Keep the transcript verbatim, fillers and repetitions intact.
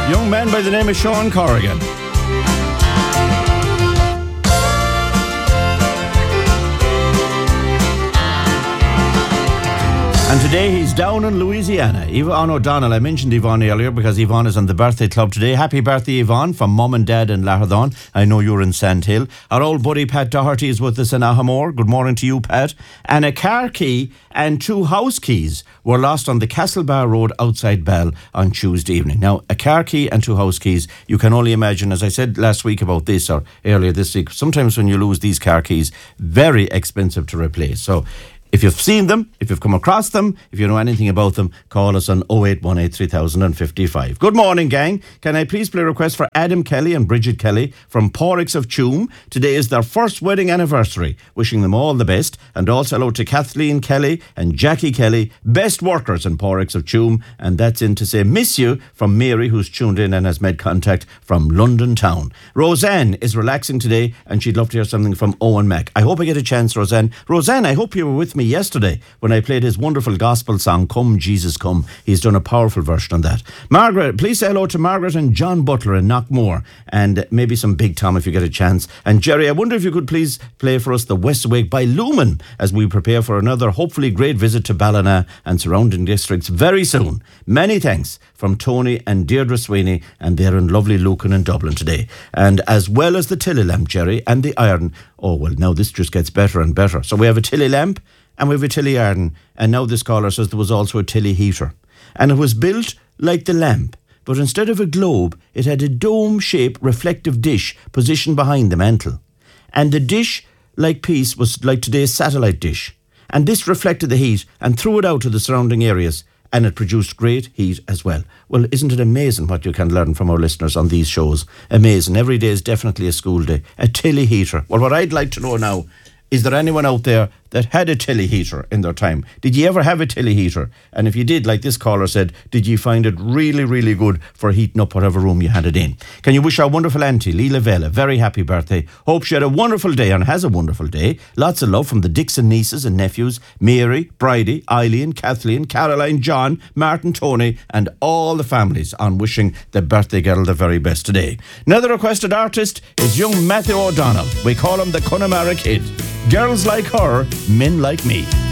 Young man by the name of Sean Corrigan. And today he's down in Louisiana. Yvonne O'Donnell, I mentioned Yvonne earlier because Yvonne is on the birthday club today. Happy birthday, Yvonne, from Mum and Dad in Lahardon. I know you're in Sandhill. Our old buddy Pat Doherty is with us in Ahamore. Good morning to you, Pat. And a car key and two house keys were lost on the Castlebar Road outside Bell on Tuesday evening. Now, a car key and two house keys, you can only imagine, as I said last week about this, or earlier this week, sometimes when you lose these car keys, very expensive to replace. So, if you've seen them, if you've come across them, if you know anything about them, call us on oh eight one eight, three thousand fifty-five. Good morning, gang. Can I please play a request for Adam Kelly and Bridget Kelly from Porricks of Tuam? Today is their first wedding anniversary. Wishing them all the best. And also hello to Kathleen Kelly and Jackie Kelly, best workers in Porricks of Tuam. And that's in to say miss you from Mary, who's tuned in and has made contact from London town. Roseanne is relaxing today and she'd love to hear something from Owen Mack. I hope I get a chance, Roseanne. Roseanne, I hope you were with me yesterday when I played his wonderful gospel song, Come Jesus Come. He's done a powerful version on that. Margaret, please say hello to Margaret and John Butler in Knockmore, and maybe some Big Tom if you get a chance. And Jerry, I wonder if you could please play for us the West Wake by Lumen as we prepare for another hopefully great visit to Ballina and surrounding districts very soon. Many thanks from Tony and Deirdre Sweeney, and they're in lovely Lucan in Dublin today. And as well as the Tilly lamp, Jerry, and the iron. Oh, well, now this just gets better and better. So we have a Tilly lamp and we have a Tilly iron, and now this caller says there was also a Tilly heater. And it was built like the lamp, but instead of a globe, it had a dome-shaped reflective dish positioned behind the mantle. And the dish-like piece was like today's satellite dish. And this reflected the heat and threw it out to the surrounding areas, and it produced great heat as well. Well, isn't it amazing what you can learn from our listeners on these shows? Amazing. Every day is definitely a school day. A Tilly heater. Well, what I'd like to know now, is there anyone out there that had a Tilly heater in their time? Did you ever have a Tilly heater? And if you did, like this caller said, did you find it really, really good for heating up whatever room you had it in? Can you wish our wonderful auntie, Leela Vela, very happy birthday. Hope she had a wonderful day and has a wonderful day. Lots of love from the Dixon nieces and nephews, Mary, Bridie, Eileen, Kathleen, Caroline, John, Martin, Tony, and all the families on wishing the birthday girl the very best today. Another requested artist is young Matthew O'Donnell. We call him the Connemara Kid. Girls like her, men like me.